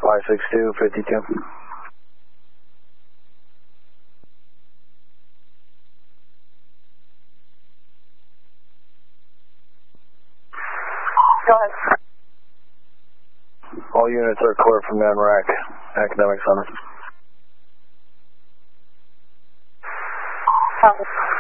56252. Go ahead. All units are clear from NRAC. Academic Center. Copy.